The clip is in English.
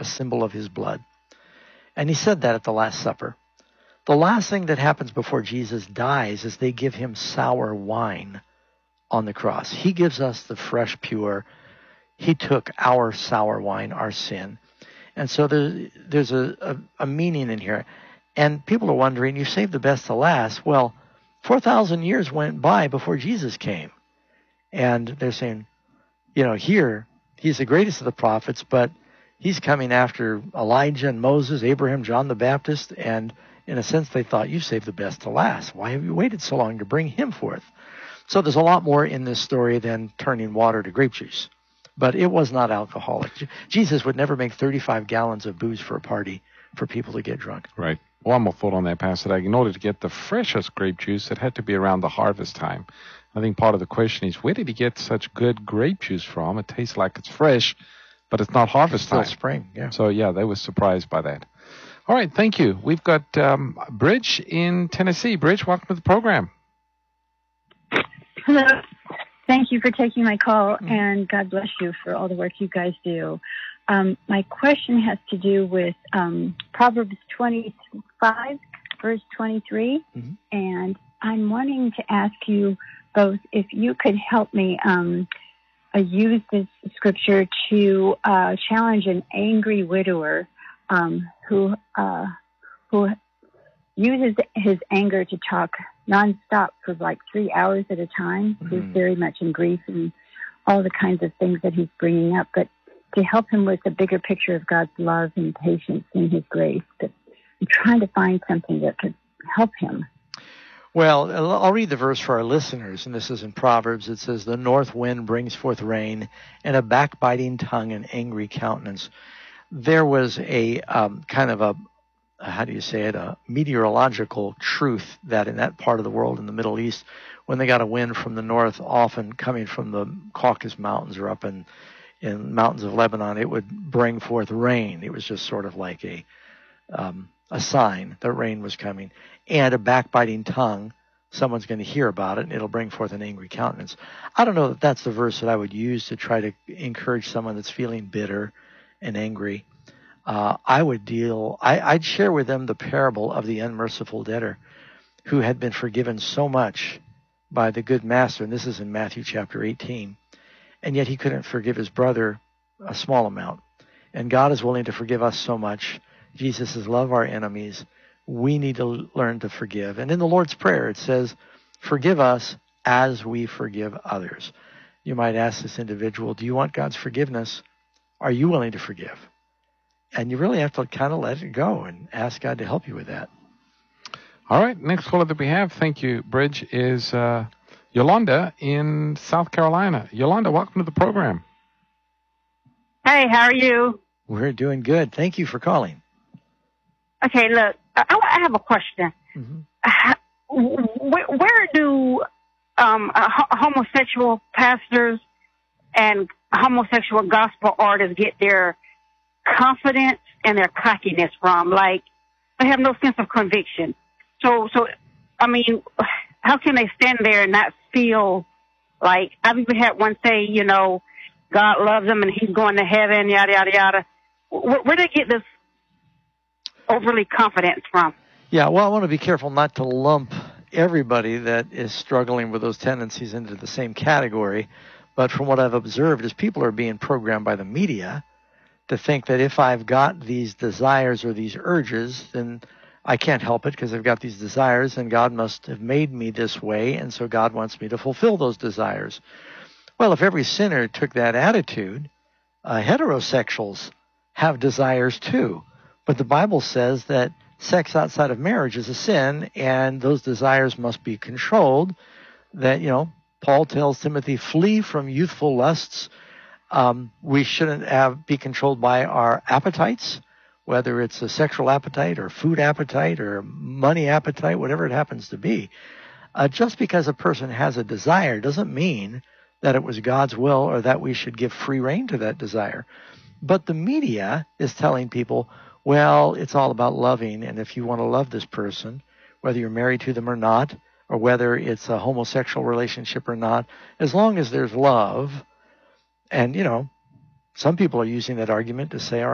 symbol of his blood. And he said that at the Last Supper. The last thing that happens before Jesus dies is they give him sour wine on the cross. He gives us the fresh, pure. He took our sour wine, our sin. And so there's a meaning in here. And people are wondering, you saved the best to last. Well, 4,000 years went by before Jesus came. And they're saying, here, he's the greatest of the prophets, but he's coming after Elijah and Moses, Abraham, John the Baptist. And in a sense, they thought, you saved the best to last. Why have you waited so long to bring him forth? So there's a lot more in this story than turning water to grape juice. But it was not alcoholic. Jesus would never make 35 gallons of booze for a party for people to get drunk. Right. One more thought on that, Pastor Dag. In order to get the freshest grape juice, it had to be around the harvest time. I think part of the question is, where did he get such good grape juice from? It tastes like it's fresh, but it's not harvest time. It's still spring, yeah. So, yeah, they were surprised by that. All right, thank you. We've got Bridge in Tennessee. Bridge, welcome to the program. Hello. Thank you for taking my call, and God bless you for all the work you guys do. My question has to do with Proverbs 25, verse 23, and I'm wanting to ask you both if you could help me use this scripture to challenge an angry widower who uses his anger to talk nonstop for like 3 hours at a time. He's very much in grief and all the kinds of things that he's bringing up, but to help him with the bigger picture of God's love and patience and his grace. But I'm trying to find something that could help him. Well, I'll read the verse for our listeners, and this is in Proverbs. It says, the north wind brings forth rain, and a backbiting tongue and angry countenance. There was a kind of a meteorological truth that in that part of the world, in the Middle East, when they got a wind from the north, often coming from the Caucasus Mountains or up in mountains of Lebanon, it would bring forth rain. It was just sort of like a sign that rain was coming. And a backbiting tongue, someone's going to hear about it, and it'll bring forth an angry countenance. I don't know that that's the verse that I would use to try to encourage someone that's feeling bitter and angry. I'd share with them the parable of the unmerciful debtor who had been forgiven so much by the good master, and this is in Matthew chapter 18, and yet he couldn't forgive his brother a small amount. And God is willing to forgive us so much. Jesus says, love our enemies. We need to learn to forgive. And in the Lord's Prayer, it says, forgive us as we forgive others. You might ask this individual, do you want God's forgiveness? Are you willing to forgive? And you really have to kind of let it go and ask God to help you with that. All right. Next caller that we have, thank you, Bridge, is Yolanda in South Carolina. Yolanda, welcome to the program. Hey, how are you? We're doing good. Thank you for calling. Okay, look, I have a question. Where do homosexual pastors and homosexual gospel artists get their confidence and their cockiness from? Like, they have no sense of conviction. So I mean, how can they stand there and not feel like, I've even had one say, God loves them and he's going to heaven, yada, yada, yada. Where do they get this overly confidence from? Yeah, well, I want to be careful not to lump everybody that is struggling with those tendencies into the same category. But from what I've observed is people are being programmed by the media to think that if I've got these desires or these urges, then I can't help it because I've got these desires, and God must have made me this way, and so God wants me to fulfill those desires. Well, if every sinner took that attitude, heterosexuals have desires too. But the Bible says that sex outside of marriage is a sin, and those desires must be controlled. That, Paul tells Timothy, flee from youthful lusts. We shouldn't be controlled by our appetites, whether it's a sexual appetite or food appetite or money appetite, whatever it happens to be. Just because a person has a desire doesn't mean that it was God's will or that we should give free rein to that desire. But the media is telling people, well, it's all about loving, and if you want to love this person, whether you're married to them or not, or whether it's a homosexual relationship or not, as long as there's love, and, some people are using that argument to say, all